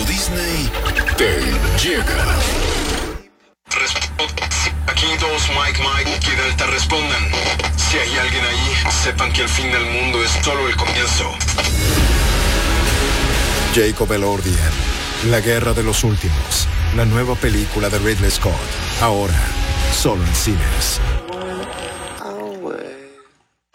Disney te llega. Aquí 2, Mike y Delta respondan. Si hay alguien ahí, sepan que el fin del mundo es solo el comienzo. Jacob Elordi, La Guerra de los Últimos, la nueva película de Ridley Scott, ahora solo en cines.